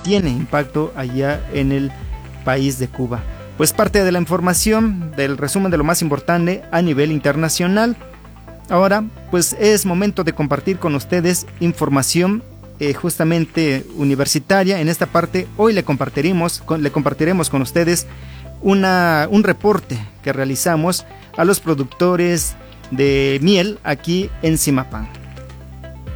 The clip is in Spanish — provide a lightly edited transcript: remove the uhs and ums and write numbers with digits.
tiene impacto allá en el país de Cuba. Pues parte de la información del resumen de lo más importante a nivel internacional. Ahora pues es momento de compartir con ustedes información justamente universitaria. En esta parte hoy le compartiremos con ustedes un reporte que realizamos a los productores de miel aquí en Zimapán.